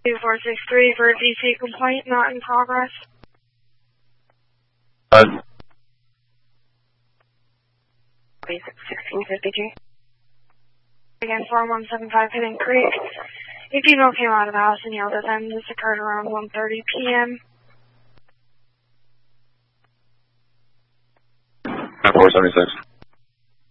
2463 for a DC complaint not in progress. 1653. Again, 4175 Hidden Creek. A female came out of the house and yelled at them. This occurred around 1:30 p.m. 476.